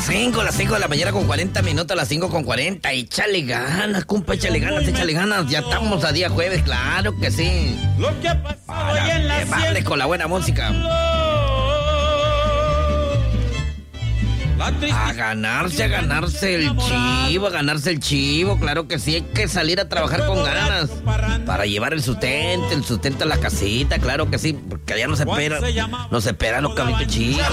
las 5 de la mañana con 40 minutos, las 5 con 40. Échale ganas, compa, échale ganas. Ya estamos a día jueves, claro que sí. Lo que ha pasado hoy en la vale con la buena música. A ganarse el chivo, claro que sí, hay que salir a trabajar con ganas para llevar el sustento a la casita, claro que sí, porque allá nos esperan los cabritos chicos.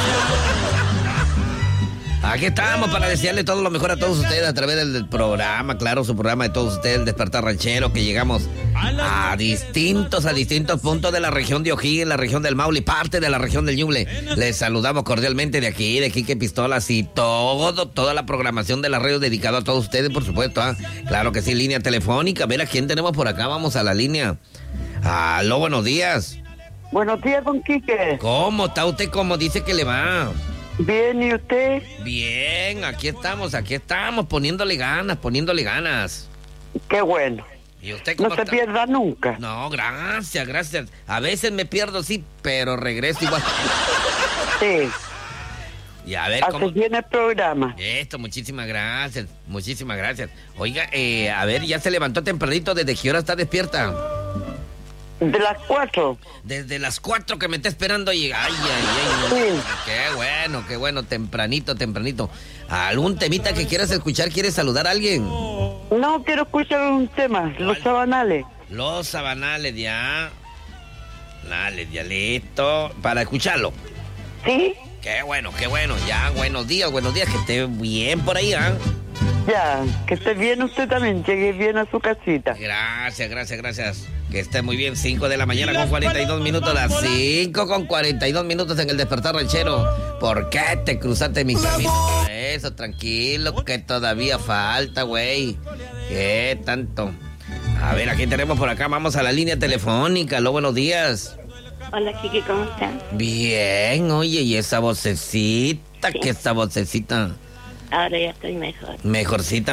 Aquí estamos para desearle todo lo mejor a todos ustedes a través del programa, claro, su programa de todos ustedes, el Despertar Ranchero, que llegamos a distintos puntos de la región de O'Higgins, la región del Maule y parte de la región del Ñuble. Les saludamos cordialmente de Quique Pistolas y toda la programación de la radio dedicada a todos ustedes, por supuesto. Claro que sí, línea telefónica. A ver a quién tenemos por acá, vamos a la línea. Aló, buenos días. Buenos días, don Quique. ¿Cómo está usted? ¿Cómo dice que le va? Bien, ¿y usted? Bien, aquí estamos, poniéndole ganas. Qué bueno. ¿Y usted cómo está? No se pierda nunca. No, gracias. A veces me pierdo, sí, pero regreso igual. Sí. Y a ver cómo viene el programa. Esto, muchísimas gracias. Oiga, a ver, ya se levantó tempranito, ¿desde qué hora está despierta? De las 4. Desde las 4 que me está esperando y... Ay. Sí. Qué bueno, tempranito. ¿Algún temita que quieras escuchar? ¿Quieres saludar a alguien? No, quiero escuchar un tema, Los Sabanales. Los Sabanales, ya. Dale, ya listo. Para escucharlo. Sí. Qué bueno. Ya, buenos días, que esté bien por ahí, ¿ah? Ya, que esté bien usted también, llegue bien a su casita. Gracias. Que esté muy bien, 5 de la mañana con 42 minutos, las 5 con 42 minutos en el Despertar Ranchero. ¿Por qué te cruzaste mi camino? Eso, tranquilo, que todavía falta, güey. ¿Qué tanto? A ver, aquí tenemos por acá, vamos a la línea telefónica. Aló, buenos días. Hola, Kiki, ¿cómo estás? Bien, oye, ¿y esa vocecita? Sí. ¿Qué es esa vocecita? Ahora ya estoy mejor. Mejorcita.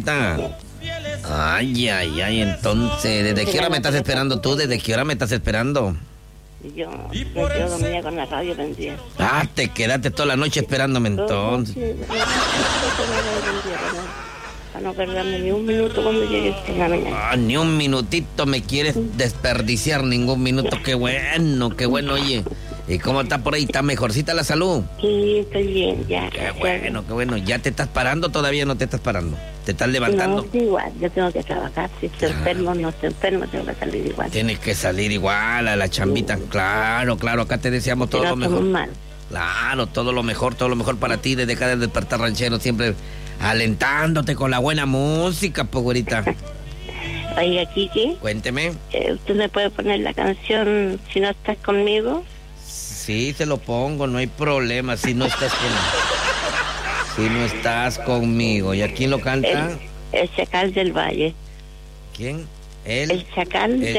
Ay, entonces, ¿desde qué hora me estás esperando tú? Yo me quedo dormida con la radio prendida. Te quedaste toda la noche esperándome entonces. Sí, para no perderme ni un minuto cuando llegue en la mañana. Ni un minutito me quieres desperdiciar, ningún minuto. Qué bueno, oye. ¿Y cómo está por ahí? ¿Está mejorcita la salud? Sí, estoy bien, ya. Qué bueno. ¿Ya te estás parando? ¿Todavía no te estás parando? ¿Te estás levantando? No, sí, igual, yo tengo que trabajar. Si estoy enfermo, no estoy enfermo, tengo que salir igual. Tienes que salir igual a la chambita. Claro, acá te deseamos todo lo mejor. Mal. Claro, todo lo mejor para ti desde acá del Despertar Ranchero, siempre alentándote con la buena música, pues, güerita. Oiga, Kiki. Cuénteme. ¿Usted me puede poner la canción Si no estás conmigo? Sí, se lo pongo, no hay problema, si no estás conmigo. ¿Y a quién lo canta? El Chacal del Valle. ¿Quién? El Chacal